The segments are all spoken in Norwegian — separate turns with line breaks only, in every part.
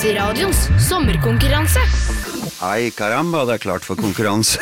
Pepsi-radions sommerkonkurranse.
Ai, karamba, det klart for konkurranse.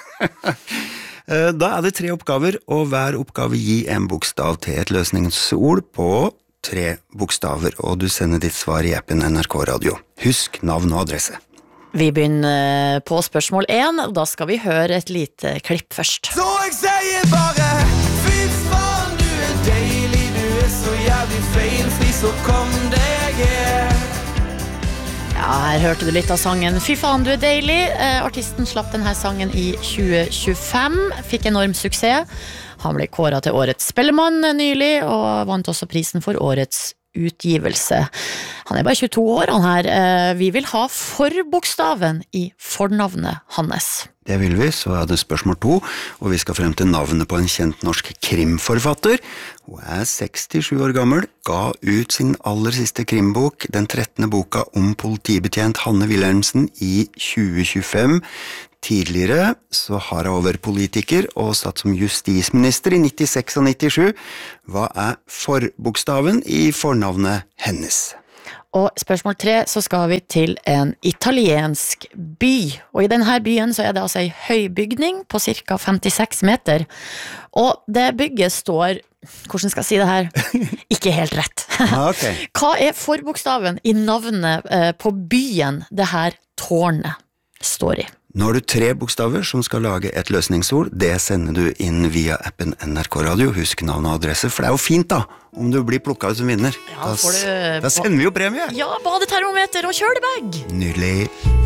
Da det 3 oppgaver, og hver oppgave gir en bokstav til et løsningsord på 3 bokstaver, og du sender ditt svar i appen NRK Radio. Husk navn og adresse.
Vi begynner på spørsmål 1, og da skal vi høre et lite klipp først.
Så jeg sier bare, fy faen, du deilig, du så jævlig feilfri, så kom deg her.
Ja, her hørte du litt av sangen Fy faen, du deilig. Artisten slapp denne sangen i 2025, fikk enorm suksess. Han ble kåret til årets spellemann nylig, og vant også prisen for årets utgivelse. Han bare 22 år, han her. Vi vil ha forbokstaven i fornavnet hans.
Det vil vi, så det spørsmål 2, og vi skal frem til navnet på en kjent norsk krimforfatter. Hun 67 år gammel, ga ut sin aller siste krimbok, den 13. boka om politibetjent Hanne Wilhelmsen i 2025. Tidligere så har hun vært politiker og satt som justisminister i 96 og 97. Hva forbokstaven i fornavnet hennes?
Og spørsmål 3, så skal vi til en italiensk by. Og i denne byen så det altså en høy bygning på cirka 56 meter. Og det bygget står, hvordan skal jeg si det her? Ikke helt rett.
Okay.
Hva forbokstaven i navnet på byen det her tårnet står i?
Nå har du 3 bokstaver som skal lage et løsningsord. Det sender du inn via appen NRK Radio. Husk navn og adresse, for det jo fint da, om du blir plukket ut som vinner.
Ja,
da sender vi jo premie.
Ja, badetermometer og kjølebag.
Nydelig.